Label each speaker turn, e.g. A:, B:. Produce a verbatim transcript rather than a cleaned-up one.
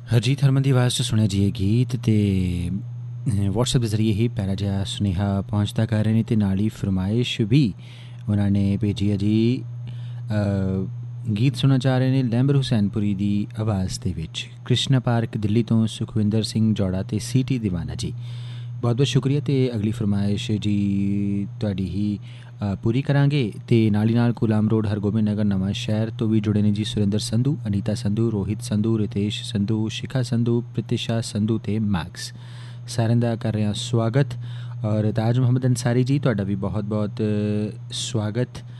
A: ਹਰਜੀਤ ਹਰਮਨ ਦੀ ਆਵਾਜ਼ 'ਚ ਸੁਣਿਆ ਜੀ ਇਹ ਗੀਤ, ਅਤੇ ਵਟਸਐਪ ਦੇ ਜ਼ਰੀਏ ਹੀ ਪਿਆਰਾ ਜਿਹਾ ਸੁਨੇਹਾ ਪਹੁੰਚਦਾ ਕਰ ਰਹੇ ਨੇ, ਅਤੇ ਨਾਲ ਹੀ ਫਰਮਾਇਸ਼ ਵੀ ਉਹਨਾਂ ਨੇ ਭੇਜੀ ਹੈ ਜੀ। ਗੀਤ ਸੁਣਨਾ ਚਾਹ ਰਹੇ ਨੇ ਲੈਂਬਰ ਹੁਸੈਨਪੁਰੀ ਦੀ ਆਵਾਜ਼ ਦੇ ਵਿੱਚ। ਕ੍ਰਿਸ਼ਨਾ ਪਾਰਕ ਦਿੱਲੀ ਤੋਂ ਸੁਖਵਿੰਦਰ ਸਿੰਘ ਜੋੜਾ ਅਤੇ ਸੀ ਟੀ ਦੀਵਾਨਾ ਜੀ, ਬਹੁਤ ਬਹੁਤ ਸ਼ੁਕਰੀਆ। ਅਤੇ ਅਗਲੀ ਫਰਮਾਇਸ਼ ਜੀ ਤੁਹਾਡੀ ਹੀ ਪੂਰੀ ਕਰਾਂਗੇ। ਅਤੇ ਨਾਲ ਹੀ ਨਾਲ ਗੁਲਾਮ ਰੋਡ ਹਰਗੋਬਿੰਦ ਨਗਰ ਨਵਾਂ ਸ਼ਹਿਰ ਤੋਂ ਵੀ ਜੁੜੇ ਨੇ ਜੀ ਸੁਰਿੰਦਰ ਸੰਧੂ, ਅਨੀਤਾ ਸੰਧੂ, ਰੋਹਿਤ ਸੰਧੂ, ਰਿਤੇਸ਼ ਸੰਧੂ, ਸ਼ਿਖਾ ਸੰਧੂ, ਪ੍ਰਿਤਿਸ਼ਾ ਸੰਧੂ ਅਤੇ ਮੈਕਸ। ਸਾਰਿਆਂ ਦਾ ਕਰ ਰਿਹਾ ਸਵਾਗਤ। ਔਰ ਤਾਜ ਮੁਹੰਮਦ ਅੰਸਾਰੀ ਜੀ, ਤੁਹਾਡਾ ਵੀ ਬਹੁਤ ਬਹੁਤ ਸਵਾਗਤ।